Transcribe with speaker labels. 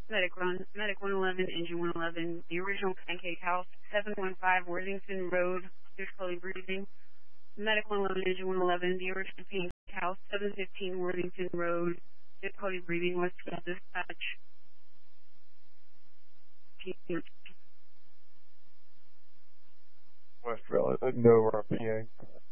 Speaker 1: Medic 111, Engine 111, the original Pancake House, 715 Worthington Road, difficulty breathing. Medic 111, Engine 111, the original Pancake House, 715 Worthington Road, difficulty breathing, Westfield Dispatch.
Speaker 2: Westville, Nova, PA.